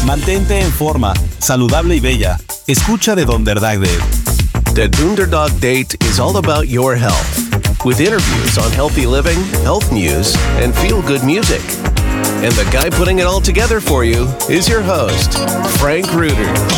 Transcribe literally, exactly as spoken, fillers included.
Mantente en forma, saludable y bella. Escucha The Donderdag Date. The Donderdag Date is all about your health, with interviews on healthy living, health news, and feel-good music. And the guy putting it all together for you is your host, Frank Reuter.